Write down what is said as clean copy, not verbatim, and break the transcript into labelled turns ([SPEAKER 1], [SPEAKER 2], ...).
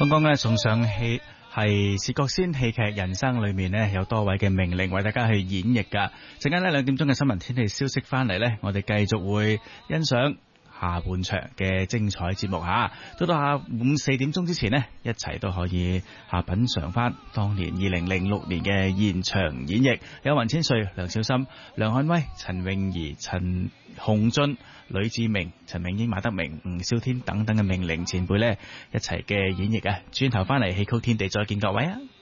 [SPEAKER 1] 剛剛咧送上戲係薛覺先戲劇人生裏面呢，有多位嘅名伶為大家去演繹噶。陣間呢2點鐘嘅新聞天氣消息翻嚟呢，我哋繼續會欣賞下半場嘅精彩節目吓。到下午4點鐘之前呢，一齊都可以品嘗翻當年2006年嘅現場演繹，有雲千歲、梁小心、梁漢威、陳詠儀、陳鴻俊、呂志明、陳明英、馬德明、吳少天等等嘅名伶前輩呢，一齊嘅演繹啊！轉頭翻嚟戲曲天地再見各位啊！